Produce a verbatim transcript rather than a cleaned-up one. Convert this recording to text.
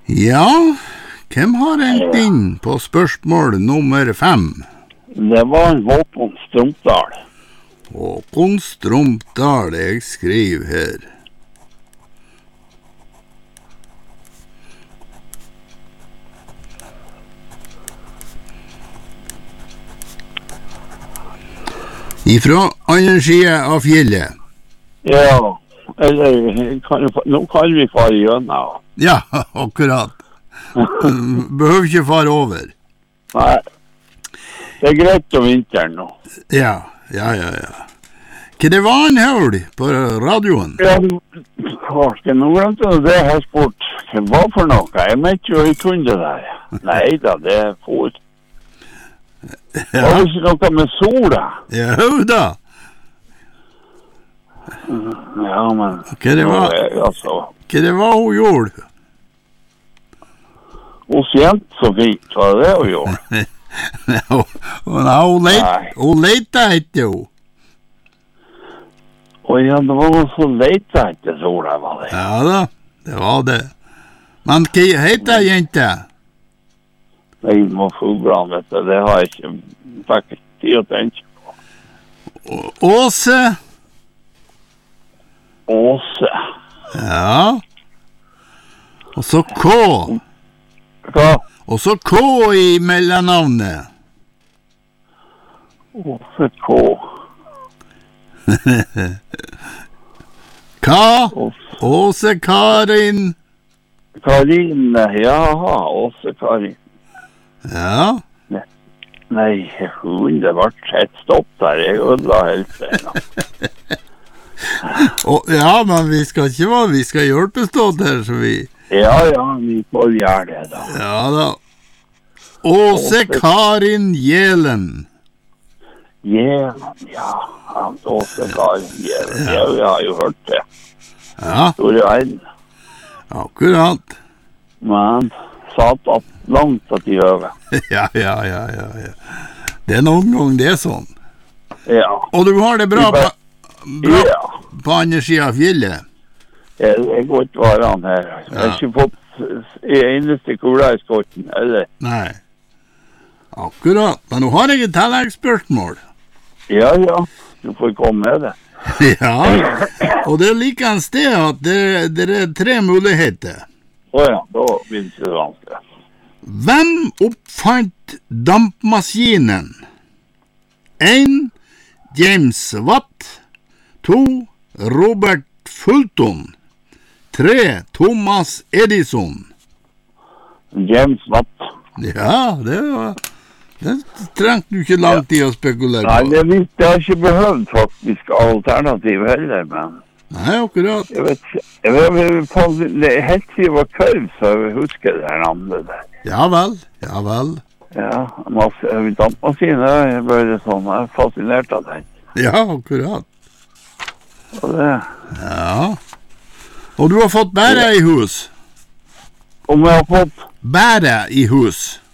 Ja, hvem har hengt inn på spørsmål nummer fem? Det var en Håkon Strumpdal. Håkon Strumpdal, jeg skriver her. Ifra andre siden av fjellet. Ja, eller kan, nå kan vi fare gjennom. Ja, akkurat. Behøver ikke fare over. Nei, det er greit om vinteren nå. Ja, ja, ja, ja. Hva det var en høl på radioen? Ja, Karsten, nå glemte du det her sport. Hva for noe? Jeg mente jo jeg kunne det der. Nei da, det er for. Ja. Var det ikke noe med sola? Ja, da. Ja, men... Hva det var, altså, hva det var hun gjorde? hun kjente så fint, var det det hun gjorde? Hun, hun, leit, hun leita etter jo. Å ja, det var noe så leita etter sola, var det? Ja da, det var det. Men hva heter jente? Jeg må fuglene, vet du, det har jeg ikke fikk tid å tenke på. Å- Åse? Åse. Ja. Og så K. Hva? Og så K i mellomnavnet. Åse K. K. Åse. Åse Karin. Karin, jaha, Åse Karin. Ja. Nei, hun, det var et stopp der, jeg ødela helt det. Og, ja, men vi skal ikke være, vi skal hjelpes til her, så vi... Ja, ja, vi får gjøre det da. Ja da. Åse Karin Gjelen. Jelen, ja, han Åse Karin Jelen, ja, vi har jo hørt det. Ja, Store verden. akkurat. Men satt at langt at de øver. Ja, ja, ja, ja, ja. Det er noen ganger det er sånn. Ja, Og du har det bra på, bra ja. på andre siden av fjellet. Jeg, jeg går ikke varan her. Jeg har ikke fått en eneste kula i skotten, eller? Nei. Akkurat. Men nå har jeg et tilleggsspørsmål. Ja, ja, du får komme med det. Ja. Og det er like en sted at det, det er tre muligheter. Åja, da blir det ikke så vanskelig. Hvem oppfant dampmaskinen? en. James Watt. to. Robert Fulton. tre. Thomas Edison. James Watt. Ja, det var... Det trengte du ikke lang tid å spekulere Nei, på. det, vis- det har ikke behøvd faktisk alternativ heller, men Nei, akkurat. jeg vet ikke. Jeg vet, jeg vet, det er helt siden jeg var kørv, så jeg husker det her navnet der. Ja vel, ja vel. Ja, masse, dampmaskiner, jeg ble sånn, jeg er fascinert av den. Ja, akkurat. Og det, Ja. Og du har fått bære i hus. om jeg har fått, Bære i hus.